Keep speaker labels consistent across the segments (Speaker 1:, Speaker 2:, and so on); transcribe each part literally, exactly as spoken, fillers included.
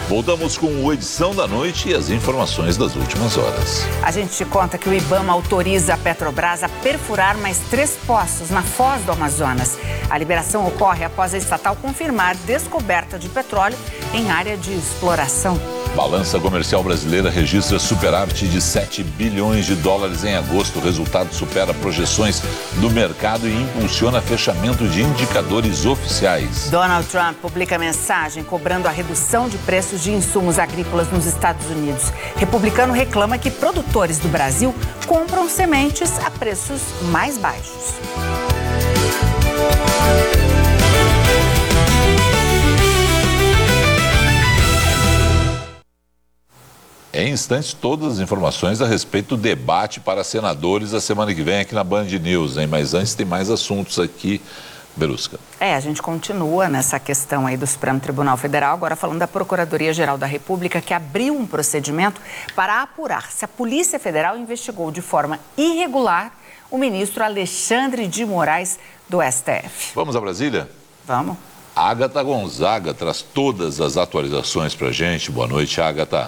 Speaker 1: Voltamos com o Edição da Noite e as informações das últimas horas.
Speaker 2: A gente te conta que o IBAMA autoriza a Petrobras a perfurar mais três poços na foz do Amazonas. A liberação ocorre após a estatal confirmar descoberta de petróleo em área de exploração.
Speaker 1: Balança comercial brasileira registra superávit de sete bilhões de dólares em agosto. O resultado supera projeções do mercado e impulsiona fechamento de indicadores oficiais.
Speaker 2: Donald Trump publica mensagem cobrando a redução de preços de insumos agrícolas nos Estados Unidos. Republicano reclama que produtores do Brasil compram sementes a preços mais baixos.
Speaker 1: Em instantes, todas as informações a respeito do debate para senadores a semana que vem aqui na Band News, hein? Mas antes tem mais assuntos aqui, Berusca.
Speaker 2: É, a gente continua nessa questão aí do Supremo Tribunal Federal, agora falando da Procuradoria-Geral da República, que abriu um procedimento para apurar se a Polícia Federal investigou de forma irregular o ministro Alexandre de Moraes do S T F.
Speaker 1: Vamos a Brasília?
Speaker 2: Vamos.
Speaker 1: Agatha Gonzaga traz todas as atualizações para a gente. Boa noite, Agatha.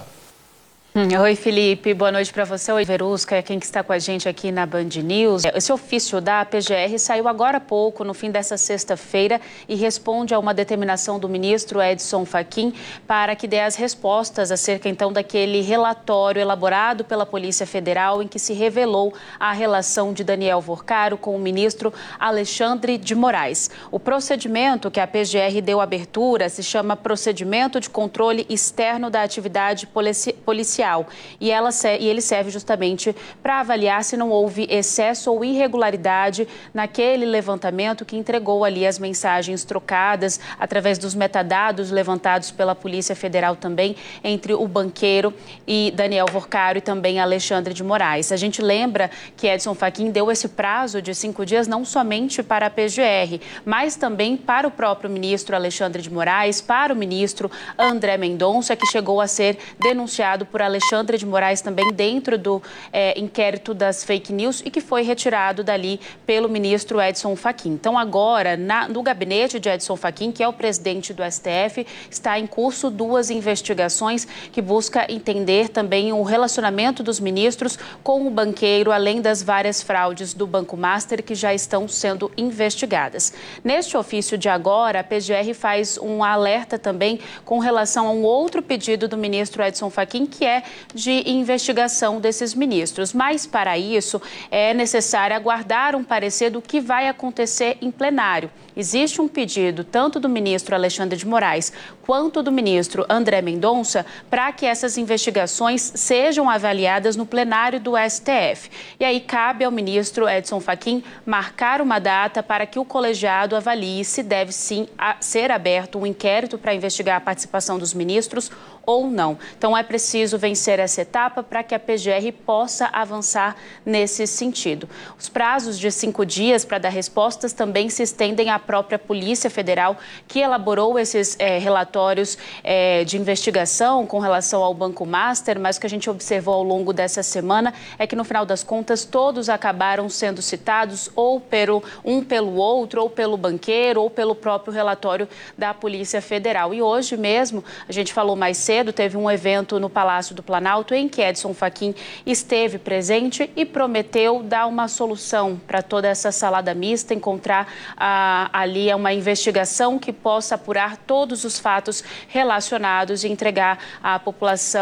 Speaker 3: Oi, Felipe. Boa noite para você. Oi, Verusca, é quem que está com a gente aqui na Band News. Esse ofício da P G R saiu agora há pouco, no fim dessa sexta-feira, e responde a uma determinação do ministro Edson Fachin para que dê as respostas acerca, então, daquele relatório elaborado pela Polícia Federal em que se revelou a relação de Daniel Vorcaro com o ministro Alexandre de Moraes. O procedimento que a P G R deu abertura se chama Procedimento de Controle Externo da Atividade Polici- Policial. E, ela, e ele serve justamente para avaliar se não houve excesso ou irregularidade naquele levantamento que entregou ali as mensagens trocadas através dos metadados levantados pela Polícia Federal também entre o banqueiro e Daniel Vorcaro e também Alexandre de Moraes. A gente lembra que Edson Fachin deu esse prazo de cinco dias não somente para a P G R, mas também para o próprio ministro Alexandre de Moraes, para o ministro André Mendonça, que chegou a ser denunciado por Alexandre Alexandre de Moraes também dentro do é, inquérito das fake news e que foi retirado dali pelo ministro Edson Fachin. Então agora, na, no gabinete de Edson Fachin, que é o presidente do S T F, está em curso duas investigações que buscam entender também o relacionamento dos ministros com o banqueiro, além das várias fraudes do Banco Master que já estão sendo investigadas. Neste ofício de agora, a P G R faz um alerta também com relação a um outro pedido do ministro Edson Fachin, que é de investigação desses ministros. Mas, para isso, é necessário aguardar um parecer do que vai acontecer em plenário. Existe um pedido tanto do ministro Alexandre de Moraes quanto do ministro André Mendonça para que essas investigações sejam avaliadas no plenário do S T F. E aí cabe ao ministro Edson Fachin marcar uma data para que o colegiado avalie se deve sim ser aberto um inquérito para investigar a participação dos ministros ou não. Então é preciso vencer essa etapa para que a P G R possa avançar nesse sentido. Os prazos de cinco dias para dar respostas também se estendem à própria Polícia Federal, que elaborou esses é, relatórios é, de investigação com relação ao Banco Master, mas o que a gente observou ao longo dessa semana é que, no final das contas, todos acabaram sendo citados ou pelo, um pelo outro, ou pelo banqueiro, ou pelo próprio relatório da Polícia Federal. E hoje mesmo, a gente falou mais cedo, teve um evento no Palácio do Planalto em que Edson Fachin esteve presente e prometeu dar uma solução para toda essa salada mista, encontrar ah, ali uma investigação que possa apurar todos os fatos relacionados e entregar à população